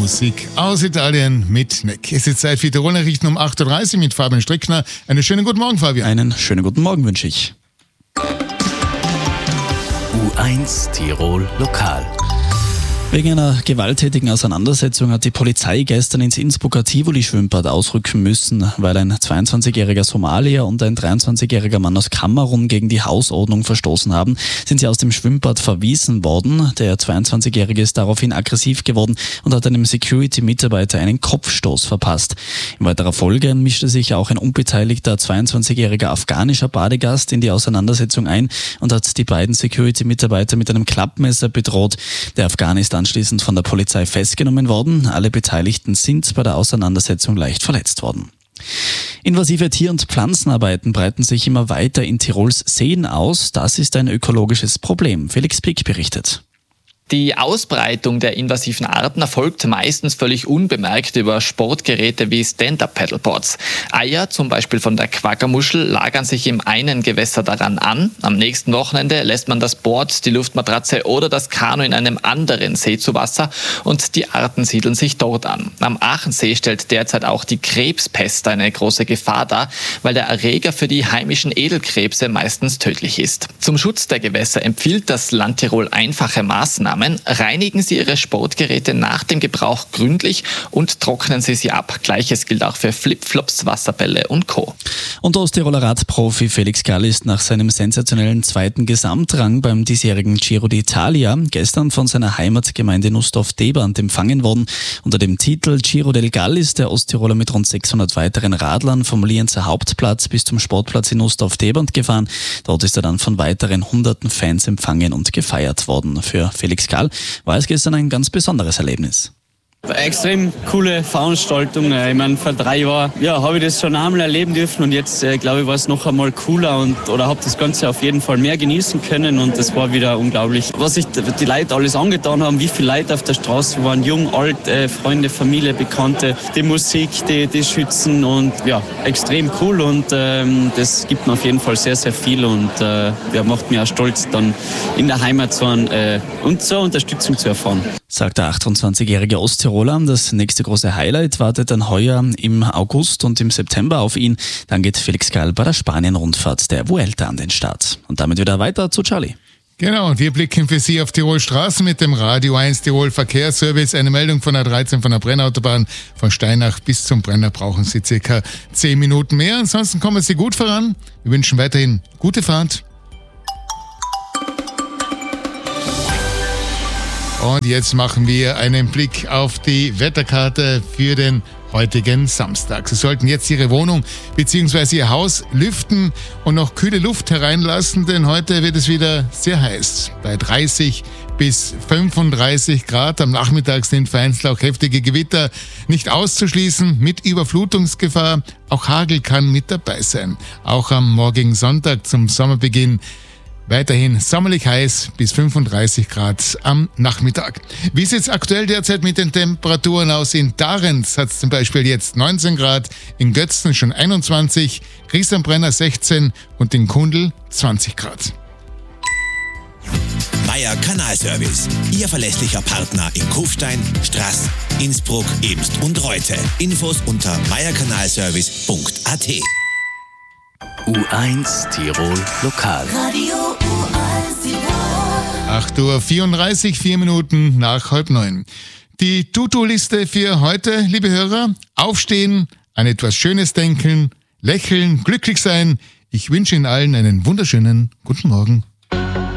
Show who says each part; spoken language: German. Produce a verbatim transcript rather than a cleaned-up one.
Speaker 1: Musik aus Italien mit Neck. Es ist Zeit für Tirol Nachrichten um acht Uhr dreißig mit Fabian Streckner. Einen schönen guten Morgen, Fabian.
Speaker 2: Einen schönen guten Morgen wünsche ich.
Speaker 3: U eins Tirol Lokal.
Speaker 2: Wegen einer gewalttätigen Auseinandersetzung hat die Polizei gestern ins Innsbrucker Tivoli-Schwimmbad ausrücken müssen, weil ein zweiundzwanzigjähriger Somalier und ein dreiundzwanzigjähriger Mann aus Kamerun gegen die Hausordnung verstoßen haben, sind sie aus dem Schwimmbad verwiesen worden. Der zweiundzwanzigjährige ist daraufhin aggressiv geworden und hat einem Security-Mitarbeiter einen Kopfstoß verpasst. In weiterer Folge mischte sich auch ein unbeteiligter zweiundzwanzigjähriger afghanischer Badegast in die Auseinandersetzung ein und hat die beiden Security-Mitarbeiter mit einem Klappmesser bedroht. Der Afghaner ist anschließend von der Polizei festgenommen worden. Alle Beteiligten sind bei der Auseinandersetzung leicht verletzt worden. Invasive Tier- und Pflanzenarbeiten breiten sich immer weiter in Tirols Seen aus. Das ist ein ökologisches Problem. Felix Pick berichtet.
Speaker 4: Die Ausbreitung der invasiven Arten erfolgt meistens völlig unbemerkt über Sportgeräte wie Stand-Up-Paddleboards. Eier, zum Beispiel von der Quaggermuschel, lagern sich im einen Gewässer daran an. Am nächsten Wochenende lässt man das Board, die Luftmatratze oder das Kanu in einem anderen See zu Wasser und die Arten siedeln sich dort an. Am Aachensee stellt derzeit auch die Krebspest eine große Gefahr dar, weil der Erreger für die heimischen Edelkrebse meistens tödlich ist. Zum Schutz der Gewässer empfiehlt das Land Tirol einfache Maßnahmen. Reinigen Sie Ihre Sportgeräte nach dem Gebrauch gründlich und trocknen Sie sie ab. Gleiches gilt auch für Flipflops, Wasserbälle und Co.
Speaker 2: Und Osttiroler Radprofi Felix Gall ist nach seinem sensationellen zweiten Gesamtrang beim diesjährigen Giro d'Italia gestern von seiner Heimatgemeinde Nussdorf-Debant empfangen worden. Unter dem Titel Giro del Gall ist der Osttiroler mit rund sechshundert weiteren Radlern vom Lienzer Hauptplatz bis zum Sportplatz in Nussdorf-Debant gefahren. Dort ist er dann von weiteren hunderten Fans empfangen und gefeiert worden. Für Felix Gall war es gestern ein ganz besonderes Erlebnis.
Speaker 5: Eine extrem coole Veranstaltung. Ich meine, vor drei Jahren ja, habe ich das schon einmal erleben dürfen und jetzt äh, glaube ich, war es noch einmal cooler und oder habe das Ganze auf jeden Fall mehr genießen können und das war wieder unglaublich. Was sich die Leute alles angetan haben, wie viele Leute auf der Straße waren, jung, alt, äh, Freunde, Familie, Bekannte, die Musik, die, die Schützen und ja, extrem cool und ähm, das gibt mir auf jeden Fall sehr, sehr viel und äh, ja, macht mich auch stolz, dann in der Heimat zu sein äh, und so Unterstützung zu erfahren.
Speaker 2: Sagt der achtundzwanzigjährige Osttiroler. Das nächste große Highlight wartet dann heuer im August und im September auf ihn. Dann geht Felix Gall bei der Spanien-Rundfahrt der Vuelta an den Start. Und damit wieder weiter zu Charlie.
Speaker 1: Genau, und wir blicken für Sie auf Tirol Straßen mit dem Radio eins Tirol Verkehrsservice. Eine Meldung von der dreizehn von der Brennautobahn. Von Steinach bis zum Brenner brauchen Sie circa zehn Minuten mehr. Ansonsten kommen Sie gut voran. Wir wünschen weiterhin gute Fahrt. Und jetzt machen wir einen Blick auf die Wetterkarte für den heutigen Samstag. Sie sollten jetzt Ihre Wohnung bzw. Ihr Haus lüften und noch kühle Luft hereinlassen, denn heute wird es wieder sehr heiß. Bei dreißig bis fünfunddreißig Grad. Am Nachmittag sind vereinzelt auch heftige Gewitter nicht auszuschließen mit Überflutungsgefahr. Auch Hagel kann mit dabei sein. Auch am morgigen Sonntag zum Sommerbeginn weiterhin sommerlich heiß bis fünfunddreißig Grad am Nachmittag. Wie sieht es aktuell derzeit mit den Temperaturen aus? In Darenz hat es zum Beispiel jetzt neunzehn Grad, in Götzen schon einundzwanzig, Gries am Brenner sechzehn und in Kundl zwanzig Grad.
Speaker 3: Meier Kanalservice, Ihr verlässlicher Partner in Kufstein, Straß, Innsbruck, Ebst und Reute. Infos unter meierkanalservice punkt a t. U eins Tirol Lokal.
Speaker 6: Radio U eins Tirol.
Speaker 1: acht Uhr vierunddreißig, vier Minuten nach halb neun. Die To-Do-Liste für heute, liebe Hörer: Aufstehen, an etwas Schönes denken, lächeln, glücklich sein. Ich wünsche Ihnen allen einen wunderschönen guten Morgen.